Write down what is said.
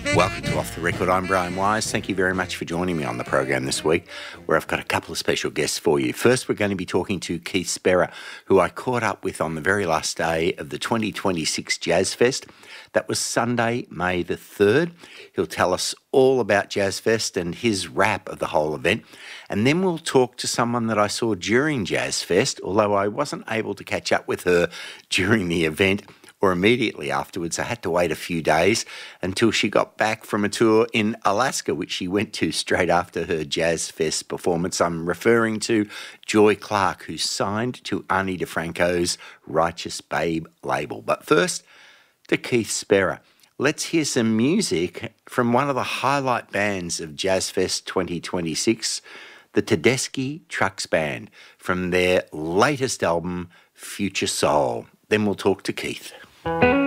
Welcome to Off the Record. I'm Brian Wise. Thank you very much for joining me on the program this week, where I've got a couple of special guests for you. First, we're going to be talking to Keith Spera, who I caught up with on the very last day of the 2026 Jazz Fest. That was Sunday, May the 3rd. He'll tell us all about Jazz Fest and his wrap of the whole event. And then we'll talk to someone that I saw during Jazz Fest, although I wasn't able to catch up with her during the event or immediately afterwards. I had to wait a few days until she got back from a tour in Alaska, which she went to straight after her Jazz Fest performance. I'm referring to Joy Clark, who signed to Ani DiFranco's Righteous Babe label. But first, to Keith Spera. Let's hear some music from one of the highlight bands of Jazz Fest 2026, the Tedeschi Trucks Band, from their latest album, Future Soul. Then we'll talk to Keith.